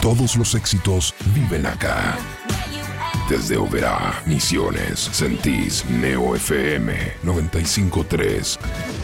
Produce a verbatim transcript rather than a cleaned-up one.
Todos los éxitos viven acá. Desde Oberá, Misiones, Sentís, Neo F M noventa y cinco punto tres.